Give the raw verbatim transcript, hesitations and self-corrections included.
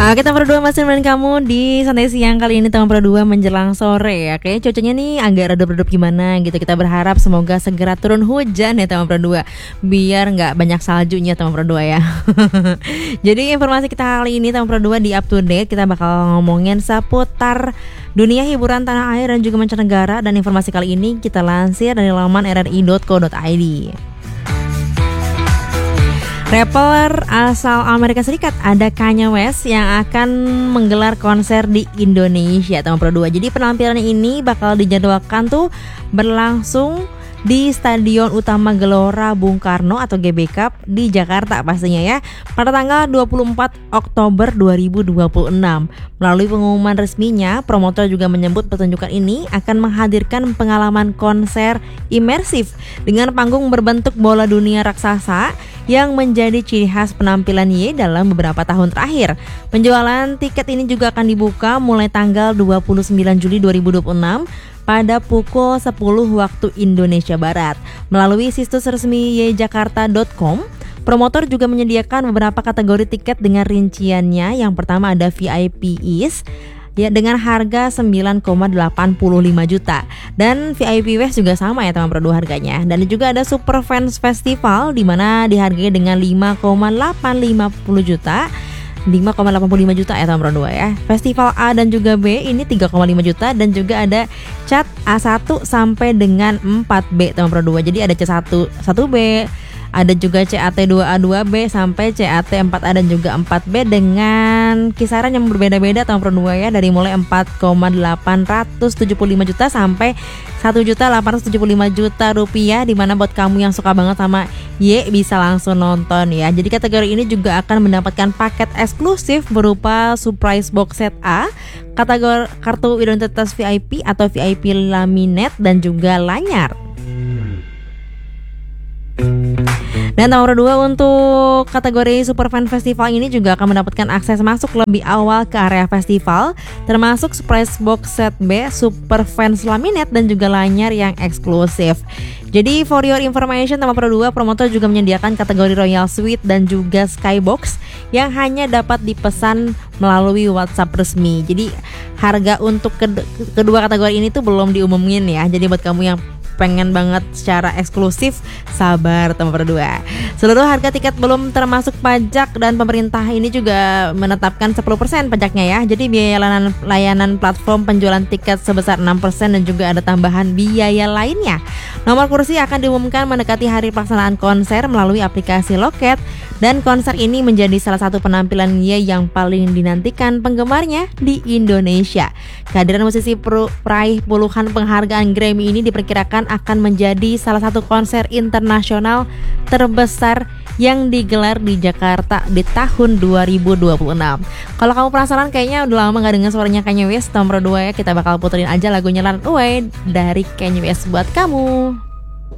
Oke, teman berdua masih nemenin kamu di santai siang kali ini, teman berdua menjelang sore ya. Kayaknya cuacanya nih agak redup-redup gimana gitu. Kita berharap semoga segera turun hujan ya teman berdua, biar nggak banyak saljunya teman berdua ya. Jadi informasi kita kali ini teman berdua di up to date, kita bakal ngomongin seputar dunia hiburan tanah air dan juga mancanegara. Dan informasi kali ini kita lansir dari laman r r i dot co dot i d. Rapper asal Amerika Serikat ada Kanye West yang akan menggelar konser di Indonesia teman berdua. Jadi penampilan ini bakal dijadwalkan tuh berlangsung di Stadion Utama Gelora Bung Karno atau G B K di Jakarta pastinya ya, pada tanggal dua puluh empat Oktober dua ribu dua puluh enam. Melalui pengumuman resminya, promotor juga menyebut pertunjukan ini akan menghadirkan pengalaman konser imersif dengan panggung berbentuk bola dunia raksasa yang menjadi ciri khas penampilan Ye dalam beberapa tahun terakhir. Penjualan tiket ini juga akan dibuka mulai tanggal dua puluh sembilan Juli dua ribu dua puluh enam pada pukul sepuluh waktu Indonesia Barat. Melalui situs resmi ye jakarta dot com, promotor juga menyediakan beberapa kategori tiket dengan rinciannya. Yang pertama ada V I P East ya dengan harga sembilan koma delapan lima juta, dan V I P West juga sama ya teman berdua harganya. Dan juga ada Super Fans Festival di mana dihargai dengan lima koma delapan lima juta, lima koma delapan lima juta ya teman berdua ya. Festival A dan juga B ini tiga koma lima juta, dan juga ada cat A satu sampai dengan empat B teman berdua. Jadi ada C satu satu B, ada juga C A T dua A dua B sampai C A T empat A dan juga empat B dengan kisaran yang berbeda-beda teman berdua ya, dari mulai empat koma delapan tujuh lima juta sampai satu juta delapan ratus tujuh puluh lima juta rupiah, dimana buat kamu yang suka banget sama Ye bisa langsung nonton ya. Jadi kategori ini juga akan mendapatkan paket eksklusif berupa surprise box set A, kategori kartu identitas V I P atau V I P laminate, dan juga lanyar. Dan nomor dua, untuk kategori Super Fan Festival ini juga akan mendapatkan akses masuk lebih awal ke area festival, termasuk surprise box set B, Super Fans Laminate, dan juga lanyar yang eksklusif. Jadi for your information nomor dua, promotor juga menyediakan kategori Royal Suite dan juga Skybox yang hanya dapat dipesan melalui WhatsApp resmi. Jadi harga untuk kedua kategori ini tuh belum diumumin ya. Jadi buat kamu yang pengen banget secara eksklusif, sabar teman berdua. Seluruh harga tiket belum termasuk pajak, dan pemerintah ini juga menetapkan sepuluh persen pajaknya ya. Jadi biaya layanan, layanan platform penjualan tiket sebesar enam persen, dan juga ada tambahan biaya lainnya. Nomor kursi akan diumumkan mendekati hari pelaksanaan konser melalui aplikasi Loket, dan konser ini menjadi salah satu penampilan Ye yang paling dinantikan penggemarnya di Indonesia. Kehadiran musisi peraih puluhan penghargaan Grammy ini diperkirakan akan menjadi salah satu konser internasional terbesar yang digelar di Jakarta di tahun dua ribu dua puluh enam. Kalau kamu penasaran, kayaknya udah lama gak dengar suaranya Kanye West, nomor dua ya, kita bakal puterin aja lagunya Run Away dari Kanye West buat kamu.